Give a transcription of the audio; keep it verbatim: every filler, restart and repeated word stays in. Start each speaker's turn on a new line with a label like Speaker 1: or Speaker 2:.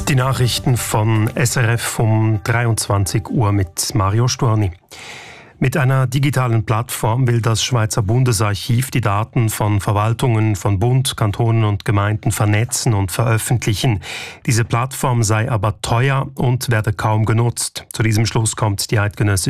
Speaker 1: Die Nachrichten von S R F um dreiundzwanzig Uhr mit Mario Storni. Mit einer digitalen Plattform will das Schweizer Bundesarchiv die Daten von Verwaltungen von Bund, Kantonen und Gemeinden vernetzen und veröffentlichen. Diese Plattform sei aber teuer und werde kaum genutzt. Zu diesem Schluss kommt die Eidgenössische